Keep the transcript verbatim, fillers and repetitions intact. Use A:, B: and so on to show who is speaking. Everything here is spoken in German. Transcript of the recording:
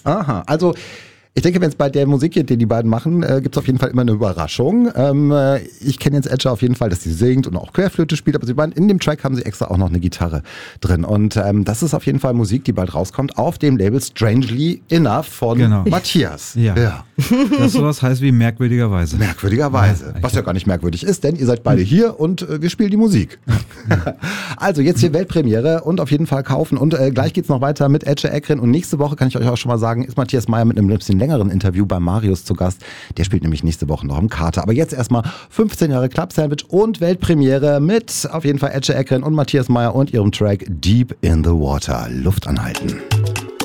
A: Aha, also ich denke, wenn es bei der Musik geht, die die beiden machen, äh, gibt es auf jeden Fall immer eine Überraschung. Ähm, äh, ich kenne jetzt Edge auf jeden Fall, dass sie singt und auch Querflöte spielt, aber sie meinen, in dem Track haben sie extra auch noch eine Gitarre drin. Und ähm, das ist auf jeden Fall Musik, die bald rauskommt, auf dem Label Strangely Enough von
B: genau.
A: Matthias.
B: Ja. ja. Das sowas heißt wie merkwürdigerweise.
A: Merkwürdigerweise. Ja, was ja gar nicht merkwürdig ist, denn ihr seid beide hier und äh, wir spielen die Musik. Ja. Also jetzt hier Weltpremiere und auf jeden Fall kaufen. Und äh, gleich geht's noch weiter mit Ece Ekren. Und nächste Woche, kann ich euch auch schon mal sagen, ist Matthias Meyer mit einem bisschen längeren Interview bei Marius zu Gast. Der spielt nämlich nächste Woche noch im Kater. Aber jetzt erstmal fünfzehn Jahre Club Sandwich und Weltpremiere mit auf jeden Fall Ece Ekren und Matthias Meyer und ihrem Track Deep in the Water. Luft anhalten.